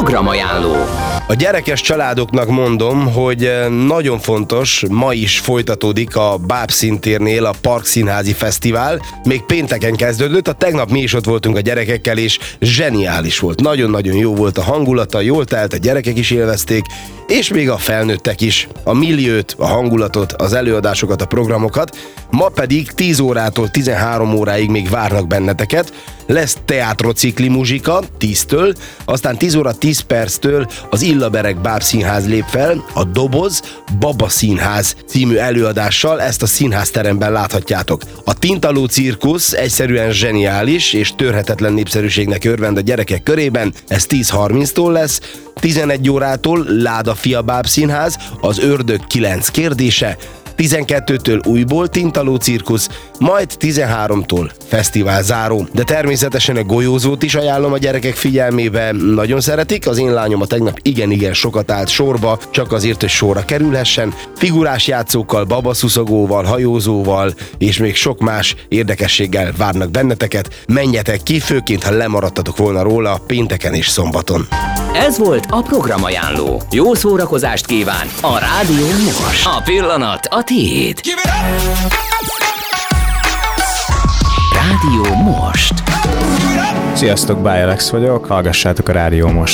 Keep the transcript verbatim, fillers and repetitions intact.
programajánló. A gyerekes családoknak mondom, hogy nagyon fontos, ma is folytatódik a Bábszíntérnél a Parkszínházi Fesztivál. Még pénteken kezdődött, a tegnap mi is ott voltunk a gyerekekkel, és zseniális volt. Nagyon-nagyon jó volt a hangulata, jól telt, a gyerekek is élvezték, és még a felnőttek is. A milliót, a hangulatot, az előadásokat, a programokat. Ma pedig tíz órától tizenhárom óráig még várnak benneteket. Lesz teátrocikli muzsika tíztől, aztán tíz óra tíz perctől az Illabereg Bábszínház lép fel, a Doboz Baba Színház című előadással, ezt a színházteremben láthatjátok. A Tintaló cirkusz egyszerűen zseniális és törhetetlen népszerűségnek örvend a gyerekek körében, ez tíz harminctól lesz, tizenegy órától Láda Fia Bábszínház, az Ördög kilenc kérdése, tizenkettőtől újból Tintaló cirkusz, majd tizenháromtól fesztivál záró. De természetesen a Golyózót is ajánlom a gyerekek figyelmébe, nagyon szeretik, az én lányom a tegnap igen-igen sokat állt sorba, csak azért, hogy sorra kerülhessen. Figurás játszókkal, babaszuszogóval, hajózóval és még sok más érdekességgel várnak benneteket. Menjetek ki, főként ha lemaradtatok volna róla pénteken és szombaton. Ez volt a programajánló. Jó szórakozást kíván a Rádió Most. A pillanat a tiéd. Rádió Most. Sziasztok, Báj Alex vagyok, hallgassátok a Rádió Most.